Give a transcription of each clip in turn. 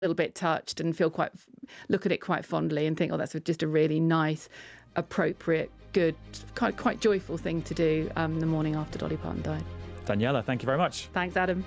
little bit touched and look at it quite fondly and think, oh, that's just a really nice, appropriate, good, quite joyful thing to do the morning after Dolly Parton died. Daniela, thank you very much. Thanks, Adam.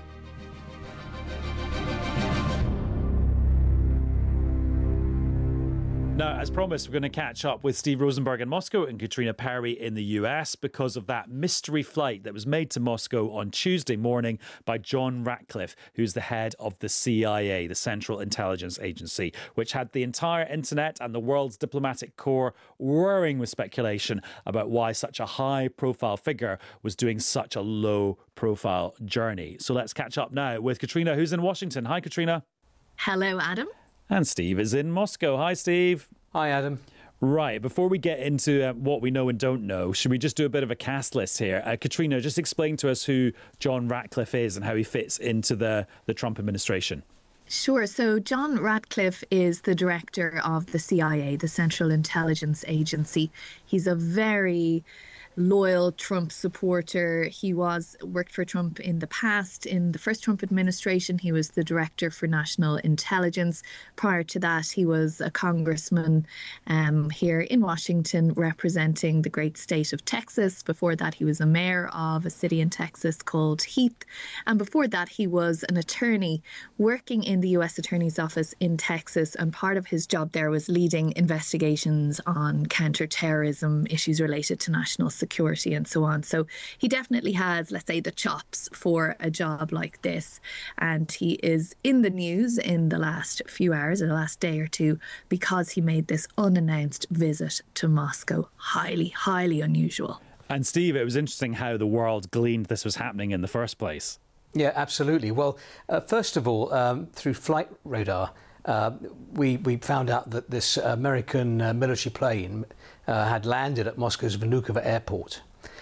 Now, as promised, we're going to catch up with Steve Rosenberg in Moscow and Katrina Perry in the US because of that mystery flight that was made to Moscow on Tuesday morning by John Ratcliffe, who's the head of the CIA, the Central Intelligence Agency, which had the entire internet and the world's diplomatic corps whirring with speculation about why such a high-profile figure was doing such a low-profile journey. So let's catch up now with Katrina, who's in Washington. Hi, Katrina. Hello, Adam. And Steve is in Moscow. Hi, Steve. Hi, Adam. Right, before we get into what we know and don't know, should we just do a bit of a cast list here? Katrina, just explain to us who John Ratcliffe is and how he fits into the Trump administration. Sure. So John Ratcliffe is the director of the CIA, the Central Intelligence Agency. He's a very loyal Trump supporter. He worked for Trump in the past. In the first Trump administration, he was the director for national intelligence. Prior to that, he was a congressman here in Washington representing the great state of Texas. Before that, he was a mayor of a city in Texas called Heath. And before that, he was an attorney working in the U.S. Attorney's Office in Texas. And part of his job there was leading investigations on counterterrorism, issues related to national security and so on. So he definitely has, let's say, the chops for a job like this. And he is in the news in the last few hours, or the last day or two, because he made this unannounced visit to Moscow. Highly, highly unusual. And Steve, it was interesting how the world gleaned this was happening in the first place. Yeah, absolutely. Well, first of all, through flight radar, we found out that this American military plane had landed at Moscow's Vnukovo airport.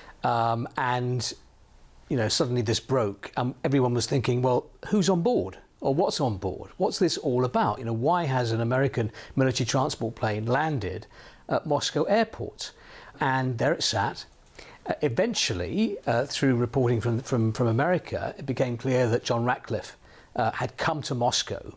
And, suddenly this broke. Everyone was thinking, well, who's on board? Or what's on board? What's this all about? Why has an American military transport plane landed at Moscow airport? And there it sat. Eventually, through reporting from America, it became clear that John Ratcliffe had come to Moscow.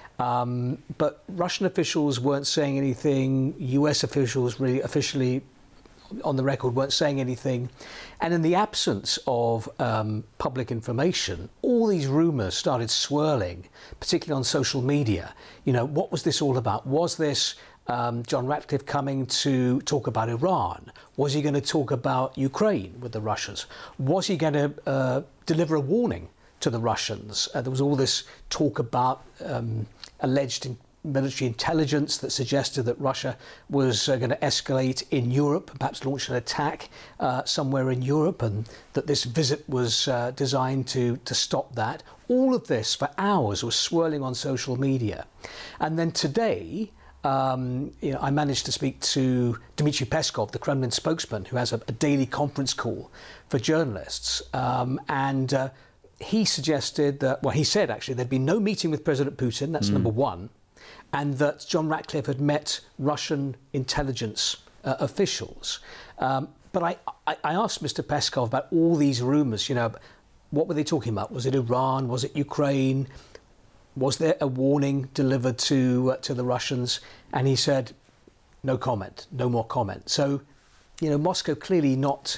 But Russian officials weren't saying anything. US officials really officially on the record weren't saying anything. And in the absence of public information, all these rumours started swirling, particularly on social media. What was this all about? Was this John Ratcliffe coming to talk about Iran? Was he going to talk about Ukraine with the Russians? Was he going to deliver a warning to the Russians? There was all this talk about alleged military intelligence that suggested that Russia was going to escalate in Europe, perhaps launch an attack somewhere in Europe, and that this visit was designed to stop that. All of this for hours was swirling on social media. And then today, I managed to speak to Dmitry Peskov, the Kremlin spokesman, who has a daily conference call for journalists. And he suggested that, he said actually there'd been no meeting with President Putin, that's number one, and that John Ratcliffe had met Russian intelligence officials. But I asked Mr. Peskov about all these rumours, what were they talking about? Was it Iran? Was it Ukraine? Was there a warning delivered to the Russians? And he said, no comment, no more comment. So, Moscow clearly not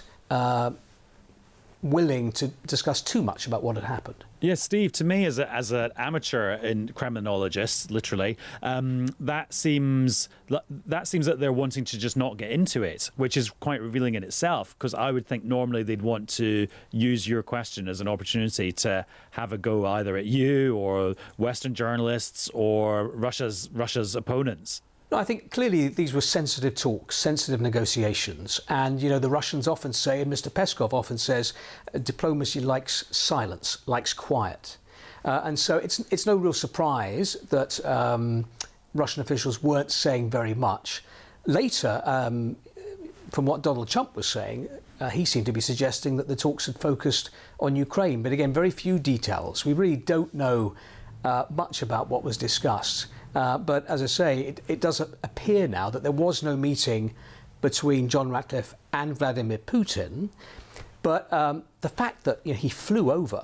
willing to discuss too much about what had happened. Yes, Steve, to me as an amateur in criminologist, literally, that seems that they're wanting to just not get into it, which is quite revealing in itself, because I would think normally they'd want to use your question as an opportunity to have a go either at you or Western journalists or Russia's opponents. I think clearly these were sensitive talks, sensitive negotiations. And, the Russians often say, and Mr. Peskov often says, diplomacy likes silence, likes quiet. And so it's no real surprise that Russian officials weren't saying very much. Later, from what Donald Trump was saying, he seemed to be suggesting that the talks had focused on Ukraine. But again, very few details. We really don't know much about what was discussed. But as I say, it does appear now that there was no meeting between John Ratcliffe and Vladimir Putin. But the fact that he flew over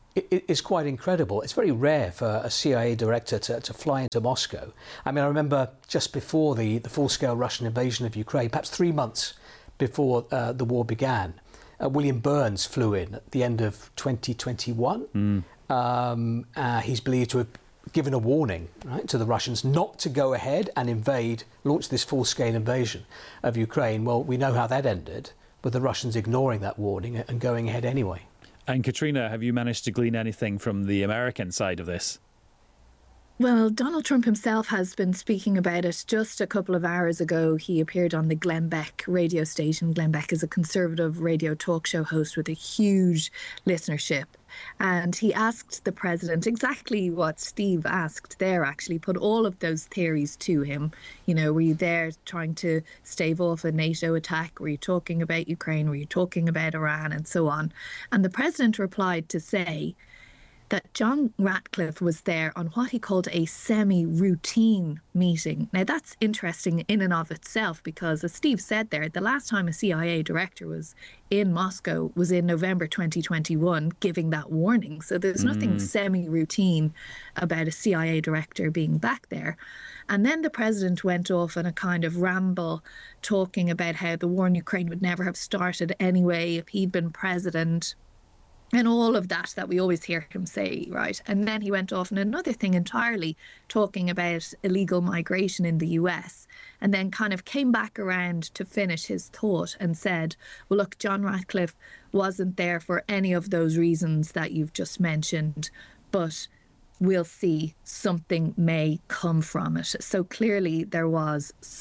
is quite incredible. It's very rare for a CIA director to fly into Moscow. I mean, I remember just before the full-scale Russian invasion of Ukraine, perhaps 3 months before the war began, William Burns flew in at the end of 2021. He's believed to have given a warning, right, to the Russians not to go ahead and launch this full-scale invasion of Ukraine. Well, we know how that ended, with the Russians ignoring that warning and going ahead anyway. And Katrina, have you managed to glean anything from the American side of this? Well, Donald Trump himself has been speaking about it. Just a couple of hours ago, he appeared on the Glenn Beck radio station. Glenn Beck is a conservative radio talk show host with a huge listenership. And he asked the president exactly what Steve asked there, actually, put all of those theories to him. You know, were you there trying to stave off a NATO attack? Were you talking about Ukraine? Were you talking about Iran? And so on. And the president replied to say that John Ratcliffe was there on what he called a semi-routine meeting. Now, that's interesting in and of itself because, as Steve said there, the last time a CIA director was in Moscow was in November 2021, giving that warning. So there's nothing semi-routine about a CIA director being back there. And then the president went off on a kind of ramble talking about how the war in Ukraine would never have started anyway if he'd been president. And all of that we always hear him say, right? And then he went off on another thing entirely, talking about illegal migration in the US, and then kind of came back around to finish his thought and said, well, look, John Ratcliffe wasn't there for any of those reasons that you've just mentioned, but we'll see, something may come from it. So clearly there was